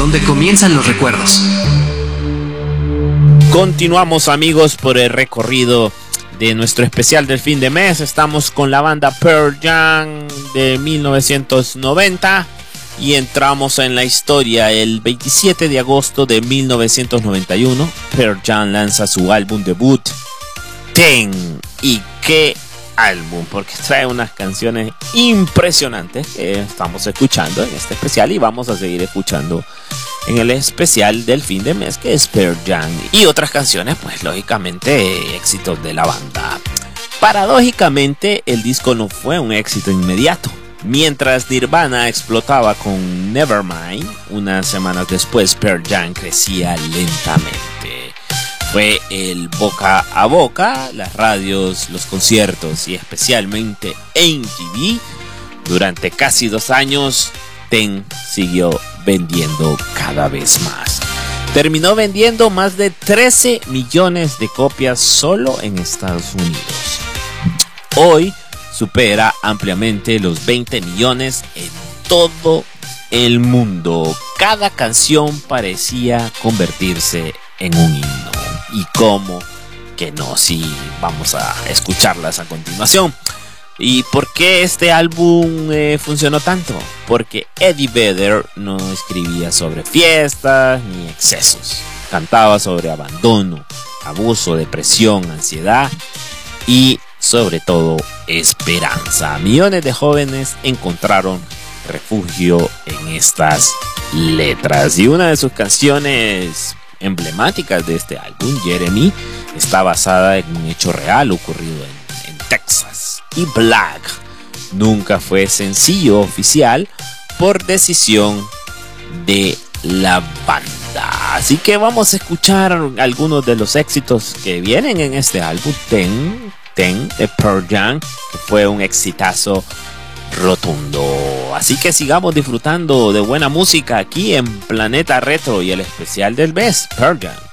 donde comienzan los recuerdos. Continuamos, amigos, por el recorrido de nuestro especial del fin de mes. Estamos con la banda Pearl Jam de 1990 y entramos en la historia. El 27 de agosto de 1991, Pearl Jam lanza su álbum debut, Ten. ¿Y qué álbum? Porque trae unas canciones impresionantes que estamos escuchando en este especial y vamos a seguir escuchando en el especial del fin de mes, que es Pearl Jam, y otras canciones, pues lógicamente éxitos de la banda. Paradójicamente, el disco no fue un éxito inmediato. Mientras Nirvana explotaba con Nevermind, unas semanas después Pearl Jam crecía lentamente. Fue el boca a boca, las radios, los conciertos y especialmente MTV. Durante casi 2 años, Ten siguió vendiendo cada vez más. Terminó vendiendo más de 13 millones de copias solo en Estados Unidos. Hoy supera ampliamente los 20 millones en todo el mundo. Cada canción parecía convertirse en un himno. Y cómo que no, sí, vamos a escucharlas a continuación. ¿Y por qué este álbum funcionó tanto? Porque Eddie Vedder no escribía sobre fiestas ni excesos. Cantaba sobre abandono, abuso, depresión, ansiedad y sobre todo esperanza. Millones de jóvenes encontraron refugio en estas letras. Y una de sus canciones emblemáticas de este álbum, Jeremy, está basada en un hecho real ocurrido en Texas. Y Black nunca fue sencillo oficial por decisión de la banda. Así que vamos a escuchar algunos de los éxitos que vienen en este álbum, Ten de Pearl Jam, que fue un exitazo rotundo. Así que sigamos disfrutando de buena música aquí en Planeta Retro y el especial del mes, Pearl Jam.